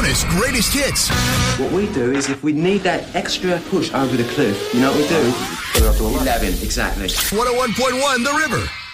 Bonus Greatest Hits. What we do is if we need that extra push over the cliff, you know what we do? Put it up to 11. 11, exactly. 101.1 The River.